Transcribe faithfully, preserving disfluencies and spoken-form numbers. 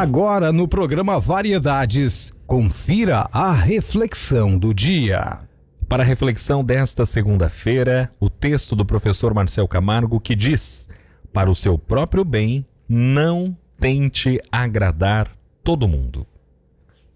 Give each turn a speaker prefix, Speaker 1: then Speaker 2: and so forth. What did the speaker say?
Speaker 1: Agora no programa Variedades, confira a reflexão do dia.
Speaker 2: Para a reflexão desta segunda-feira, o texto do professor Marcel Camargo que diz: para o seu próprio bem, não tente agradar todo mundo.